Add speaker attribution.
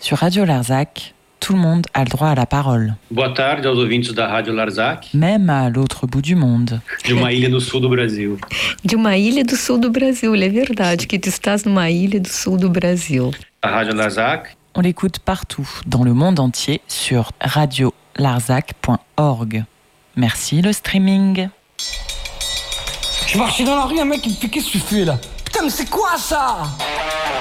Speaker 1: Sur Radio Larzac, tout le monde a le droit à la parole.
Speaker 2: Boa tarde aos ouvintes da Rádio Larzac.
Speaker 1: Même à l'autre bout du monde.
Speaker 2: De uma ilha do sul do Brasil.
Speaker 3: De uma ilha do sul do Brasil, é verdade que tu estás numa ilha do sul do Brasil.
Speaker 2: A Rádio Larzac.
Speaker 1: On l'écoute partout, dans le monde entier, sur radiolarzac.org. Merci le streaming.
Speaker 4: Je marchais dans la rue, un mec il me fait qu'est-ce que tu fais là? Putain mais c'est quoi ça?